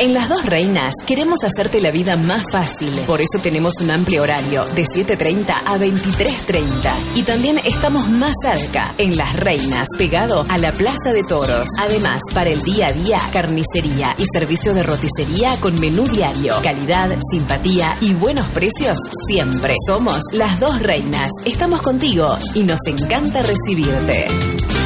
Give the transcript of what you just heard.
En Las Dos Reinas queremos hacerte la vida más fácil. Por eso tenemos un amplio horario de 7:30 a 23:30. Y también estamos más cerca, en Las Reinas, pegado a la Plaza de Toros. Además, para el día a día, carnicería y servicio de roticería con menú diario. Calidad, simpatía y buenos precios siempre. Somos Las Dos Reinas. Estamos contigo y nos encanta recibirte.